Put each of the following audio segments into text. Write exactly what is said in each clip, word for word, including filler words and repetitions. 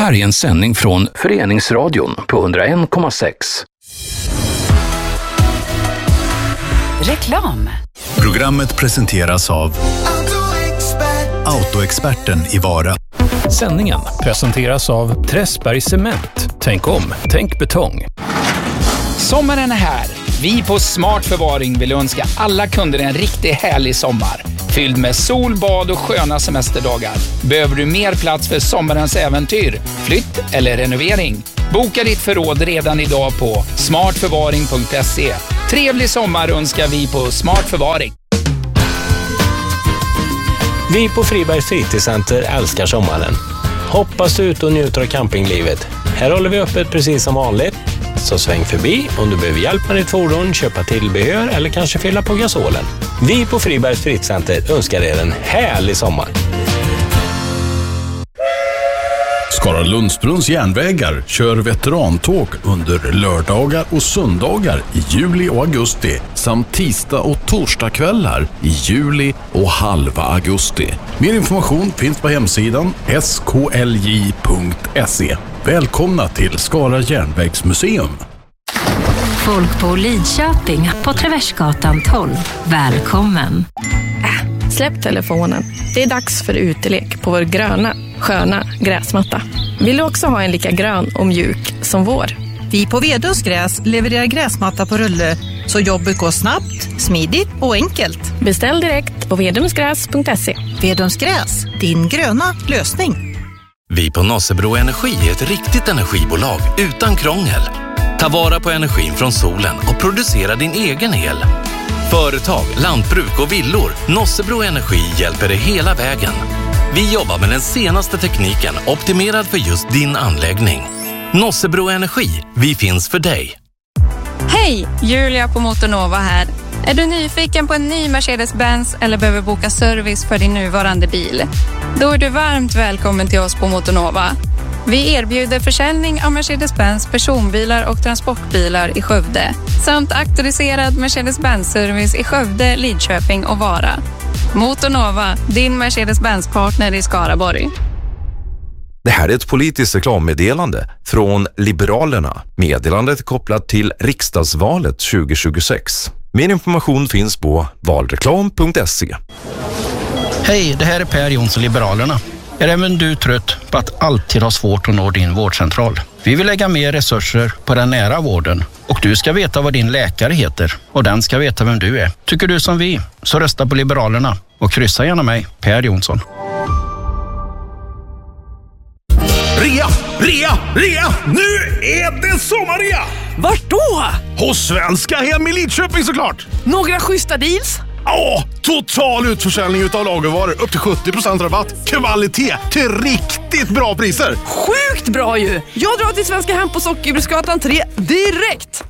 här är en sändning från Föreningsradion på hundra en komma sex. Reklam. Programmet presenteras av Autoexperten i Vara. Sändningen presenteras av Träsberg Cement. Tänk om, tänk betong. Sommaren är här. Vi på Smart Förvaring vill önska alla kunder en riktigt härlig sommar. Fylld med sol, bad och sköna semesterdagar. Behöver du mer plats för sommarens äventyr, flytt eller renovering? Boka ditt förråd redan idag på smart förvaring punkt se. Trevlig sommar önskar vi på Smart Förvaring. Vi på Fribergs fritidscenter älskar sommaren. Hoppas ut och njuter av campinglivet. Här håller vi öppet precis som vanligt. Så sväng förbi om du behöver hjälp med ditt fordon, köpa tillbehör eller kanske fylla på gasolen. Vi på Fribergs fritidscenter önskar er en härlig sommar. Skara Lundsbrunns järnvägar kör veterantåg under lördagar och söndagar i juli och augusti samt tisdag och torsdagskvällar i juli och halva augusti. Mer information finns på hemsidan s k l j punkt se. Välkomna till Skara järnvägsmuseum. Folk på Lidköping på Traversgatan tolv. Välkommen. Äh, släpp telefonen. Det är dags för utelek på vår gröna, sköna gräsmatta. Vill du också ha en lika grön och mjuk som vår? Vi på Vedums gräs levererar gräsmatta på rulle så jobbet går snabbt, smidigt och enkelt. Beställ direkt på vedumsgräs punkt se. Vedums gräs, din gröna lösning. Vi på Nossebro Energi är ett riktigt energibolag utan krångel. Ta vara på energin från solen och producera din egen el. Företag, lantbruk och villor, Nossebro Energi hjälper dig hela vägen. Vi jobbar med den senaste tekniken optimerad för just din anläggning. Nossebro Energi, vi finns för dig. Hej, Julia på Motornova här. Är du nyfiken på en ny Mercedes-Benz eller behöver boka service för din nuvarande bil? Då är du varmt välkommen till oss på Motornova. Vi erbjuder försäljning av Mercedes-Benz personbilar och transportbilar i Skövde samt auktoriserad Mercedes-Benz-service i Skövde, Lidköping och Vara. Motornova, din Mercedes-Benz-partner i Skaraborg. Det här är ett politiskt reklammeddelande från Liberalerna. Meddelandet är kopplat till riksdagsvalet tjugo tjugosex. Mer information finns på valreklam punkt se. Hej, det här är Per Jonsson, Liberalerna. Är även du trött på att alltid ha svårt att nå din vårdcentral? Vi vill lägga mer resurser på den nära vården och du ska veta vad din läkare heter och den ska veta vem du är. Tycker du som vi, så rösta på Liberalerna och kryssa gärna mig, Per Jonsson. Rea, rea, rea! Nu är det sommarrea! Vart då? Hos Svenska Hem i Lidköping såklart! Några schyssta deals? Ja, total utförsäljning utav lagervaror. Upp till sjuttio procent rabatt. Kvalitet till riktigt bra priser. Sjukt bra ju! Jag drar till Svenska Hem på Sockerbruksgatan tre direkt!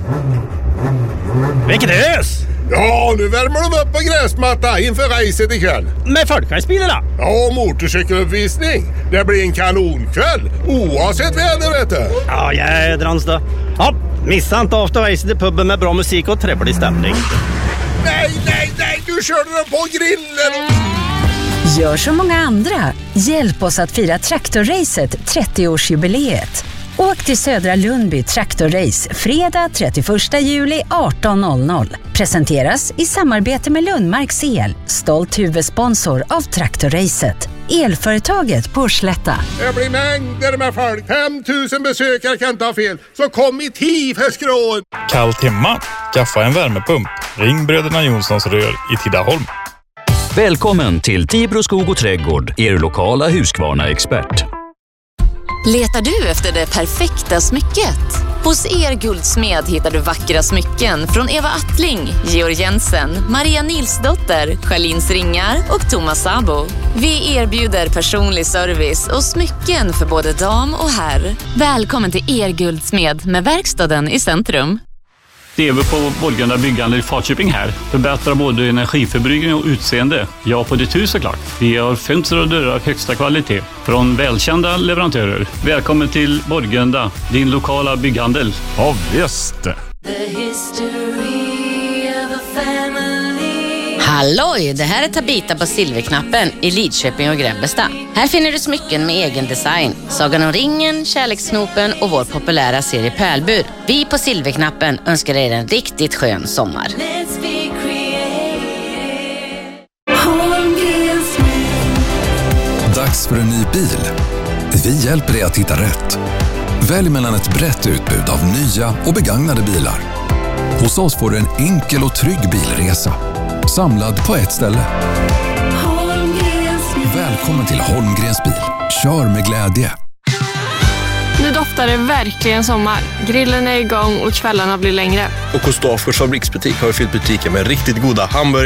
Vilket hus! Ja, nu värmer de upp på gräsmatta inför racet ikväll. Med folkracebilarna? Ja, motorcykeluppvisning. Det blir en kanonkväll, oavsett väder, vet du. Ja, jädrans då. Ja, missa inte afterracet i puben med bra musik och trevlig stämning. Nej, nej, nej, du körde den på grillen. Gör som många andra. Hjälp oss att fira Traktorracet trettioårsjubileet. Åk till Södra Lundby Traktorrace fredag trettioförsta juli arton noll noll. Presenteras i samarbete med Lundmarks El, stolt huvudsponsor av Traktorracet. Elföretaget på Slätta. Det blir mängder med folk. femtusen besökare kan inte ha fel. Så kom i tid för skrån. Kallt hemma? Skaffa en värmepump. Ring Bröderna Jonssons rör i Tidaholm. Välkommen till Tibro skog och trädgård, er lokala Husqvarna-expert. Letar du efter det perfekta smycket? Hos Er Guldsmed hittar du vackra smycken från Eva Attling, Georg Jensen, Maria Nilsdotter, Charlins Ringar och Thomas Sabo. Vi erbjuder personlig service och smycken för både dam och herr. Välkommen till Er Guldsmed med verkstaden i centrum. Det är vi på Borgunda byggande i Falköping här. Förbättrar både energiförbrukning och utseende. Ja, på ditt hus såklart. Vi har fönster och dörrar högsta kvalitet från välkända leverantörer. Välkommen till Borgunda, din lokala bygghandel. Ja, visst. Halloj, det här är Tabita på Silverknappen i Lidköping och Grebbestad. Här finner du smycken med egen design. Sagan om ringen, kärleksknopen och vår populära serie Pärlbur. Vi på Silverknappen önskar er en riktigt skön sommar. Dags för en ny bil. Vi hjälper dig att hitta rätt. Välj mellan ett brett utbud av nya och begagnade bilar. Hos oss får du en enkel och trygg bilresa. Samlad på ett ställe. Välkommen till Holmgrens bil. Kör med glädje. Nu doftar det verkligen sommar. Grillen är igång och kvällarna blir längre. Och hos Staffors fabriksbutik har vi fyllt butiken med riktigt goda hamburgare,